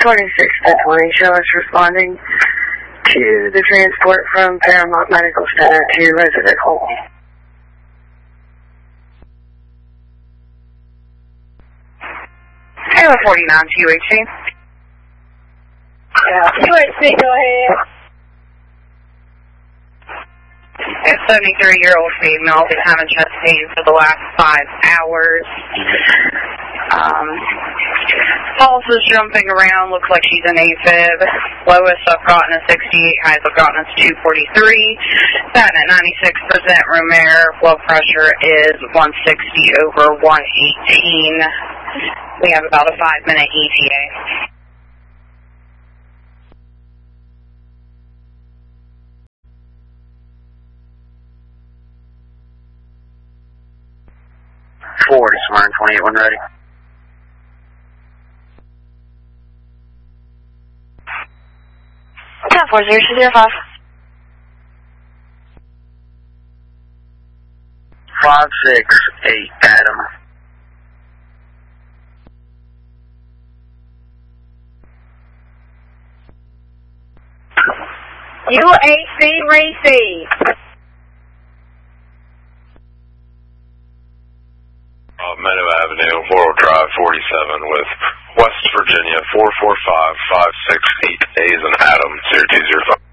26 to 20, show us responding to the transport from Paramount Medical Center to Resident Home. Taylor 49 to UHC. UHC, go ahead. A 73-year-old female been having chest pain for the last 5 hours. Pulse is jumping around, looks like she's an AFib. Lowest I've gotten is 68, highest I've gotten is 243. Sat at 96% room air. Blood pressure is 160/118. We have about a 5-minute ETA. Forward, Smart 28, when ready. Town 4005. 568, Adam. UHC receive. Meadow Avenue, Laurel Drive 47 with West Virginia 445568, A's and Adam 0205.